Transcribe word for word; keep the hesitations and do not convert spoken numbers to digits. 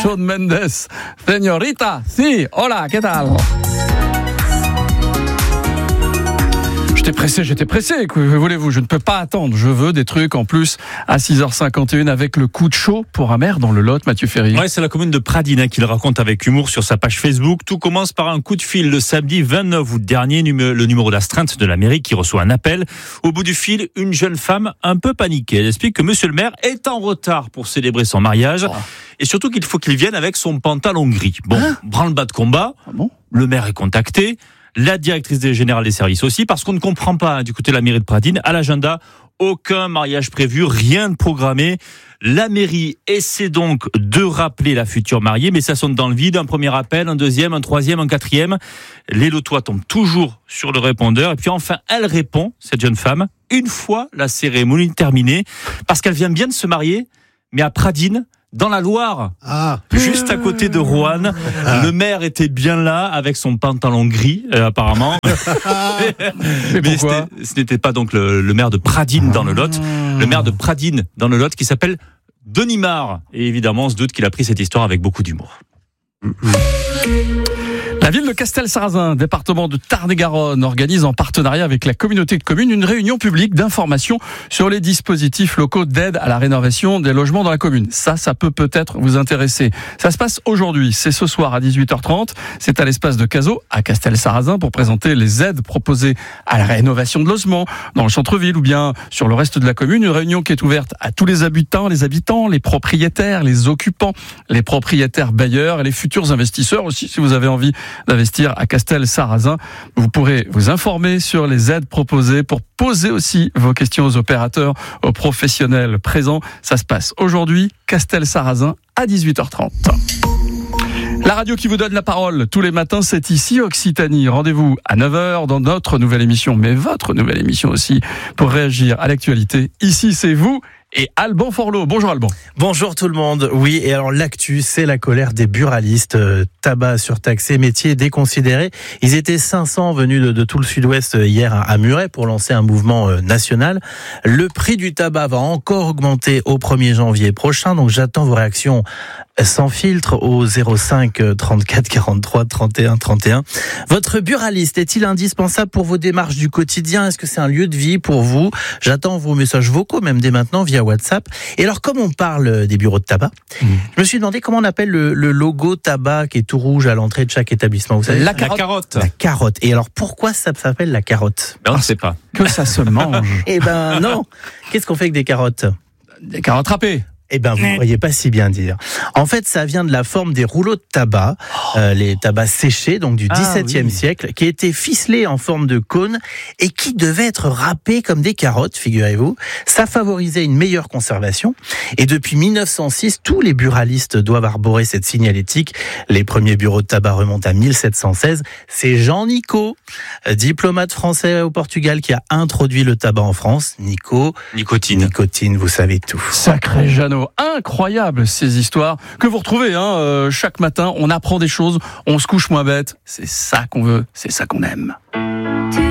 Shawn Mendes. Señorita, si, hola, ¿qué tal? J'étais pressé, j'étais pressé, que voulez-vous, je ne peux pas attendre, je veux des trucs en plus à six heures cinquante et une avec le coup de chaud pour un maire dans le Lot, Mathieu Ferry. Ouais, c'est la commune de Pradines qui le raconte avec humour sur sa page Facebook. Tout commence par un coup de fil le samedi vingt-neuf août dernier, le numéro d'astreinte de la mairie qui reçoit un appel. Au bout du fil, une jeune femme un peu paniquée. Elle explique que monsieur le maire est en retard pour célébrer son mariage oh. et surtout qu'il faut qu'il vienne avec son pantalon gris. Bon, hein branle-bas de combat, ah bon le maire est contacté. La directrice générale des services aussi, parce qu'on ne comprend pas du côté de la mairie de Pradines. À l'agenda, aucun mariage prévu, rien de programmé. La mairie essaie donc de rappeler la future mariée, mais ça sonne dans le vide. Un premier appel, un deuxième, un troisième, un quatrième. Les Lotois tombent toujours sur le répondeur. Et puis enfin, elle répond, cette jeune femme, une fois la cérémonie terminée, parce qu'elle vient bien de se marier, mais à Pradines, dans la Loire, ah. juste à côté de Roanne. Ah. Le maire était bien là avec son pantalon gris, euh, apparemment. Mais, Mais ce n'était pas donc le, le maire de Pradines dans le Lot. Le maire de Pradines dans le Lot qui s'appelle Denis Mare. Et évidemment, on se doute qu'il a pris cette histoire avec beaucoup d'humour. La ville de Castelsarrasin, département de Tarn-et-Garonne, organise en partenariat avec la communauté de communes une réunion publique d'information sur les dispositifs locaux d'aide à la rénovation des logements dans la commune. Ça, ça peut peut-être vous intéresser. Ça se passe aujourd'hui, c'est ce soir à dix-huit heures trente. C'est à l'espace de Cazaux, à Castelsarrasin, pour présenter les aides proposées à la rénovation de logements dans le centre-ville ou bien sur le reste de la commune. Une réunion qui est ouverte à tous les habitants, les habitants, les propriétaires, les occupants, les propriétaires bailleurs et les futurs investisseurs aussi, si vous avez envie d'investir à Castelsarrasin. Vous pourrez vous informer sur les aides proposées pour poser aussi vos questions aux opérateurs, aux professionnels présents. Ça se passe aujourd'hui, Castelsarrasin, à dix-huit heures trente. La radio qui vous donne la parole tous les matins, c'est ici Occitanie. Rendez-vous à neuf heures dans notre nouvelle émission, mais votre nouvelle émission aussi, pour réagir à l'actualité. Ici, c'est vous et Alban Forlot. Bonjour Alban. Bonjour tout le monde. Oui, et alors l'actu, c'est la colère des buralistes. Euh, tabac surtaxé, métier déconsidéré. Ils étaient cinq cents venus de, de tout le sud-ouest hier à, à Muret pour lancer un mouvement euh, national. Le prix du tabac va encore augmenter au premier janvier prochain, donc j'attends vos réactions sans filtre au zéro cinq trente-quatre quarante-trois trente et un trente et un. Votre buraliste est-il indispensable pour vos démarches du quotidien? Est-ce que c'est un lieu de vie pour vous? J'attends vos messages vocaux, même dès maintenant, via WhatsApp. Et alors, comme on parle des bureaux de tabac, mmh. je me suis demandé comment on appelle le, le logo tabac qui est tout rouge à l'entrée de chaque établissement. Vous savez, la carotte. La carotte. La carotte. Et alors, pourquoi ça s'appelle la carotte? Ben, on ne sait pas. Que ça se mange. Eh ben non. Qu'est-ce qu'on fait avec des carottes? Des carottes râpées. Eh ben, vous ne voyez pas si bien dire. En fait, ça vient de la forme des rouleaux de tabac, euh, les tabacs séchés, donc du dix-septième ah, oui. siècle, qui étaient ficelés en forme de cône et qui devaient être râpés comme des carottes, figurez-vous. Ça favorisait une meilleure conservation. Et depuis mille neuf cent six, tous les buralistes doivent arborer cette signalétique. Les premiers bureaux de tabac remontent à mille sept cent seize. C'est Jean Nicot, diplomate français au Portugal, qui a introduit le tabac en France. Nico. Nicotine. Nicotine, vous savez tout. Sacré Jeannot. Incroyable ces histoires que vous retrouvez hein, euh, chaque matin. On apprend des choses, on se couche moins bête. C'est ça qu'on veut, c'est ça qu'on aime.